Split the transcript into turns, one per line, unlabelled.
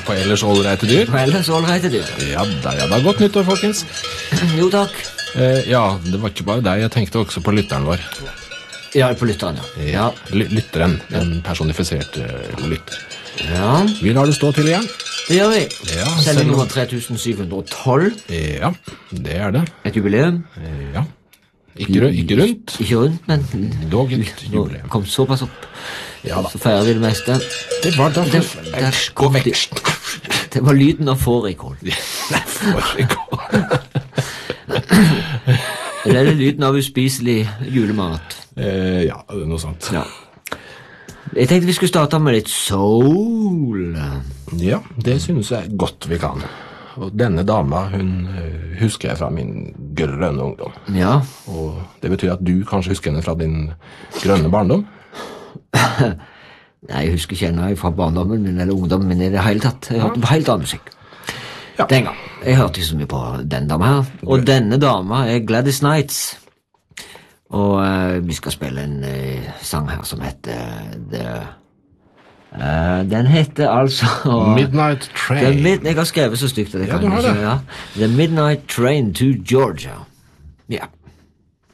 På ellers ålreite dyr.
På ellers ålreite dyr.
Ja, da. Godt nyttår, folkens.
Jo, takk.
Ja, det var ikke bare deg, jeg tenkte også på lytteren vår.
Ja, på lytteren, ja.
Lytteren, en personifisert lytter.
Ja.
Vi lar det stå til igjen.
Det gjør vi.
Ja,
Sending nummer 3712.
Ja, det er det.
Et jubileum.
Ja. Ikke rundt.
Ikke rundt, men
Dog et jubileum.
Kom såpass opp.
Ja da.
Så feirer vi det meste.
Det var da. Gå vekk.
Det var lyden av fårikål.
Fårikål.
Det er lyden av uspiselig julemat.
Ja, noe sånt.
Ja. Jeg tenkte vi skulle starte med litt soul.
Ja, det synes jeg godt vi kan. Og denne dama, hun husker jeg fra min grønne ungdom.
Ja.
Og det betyr at du kanskje husker henne fra din grønne barndom?
Nei, jeg husker ikke henne fra barndommen min eller ungdommen min i det hele tatt. Jeg hørte på helt annen musikk.
Ja.
Den gang. Jeg hørte ikke så mye på den dama her. Og denne dama er Gladys Knights. Og vi skal spille en sang her som heter den heter altså
Midnight Train.
Jeg har skrevet så stygt at jeg
Ja,
kan
du har
ikke.
det.
Ja. The Midnight Train to Georgia. Ja.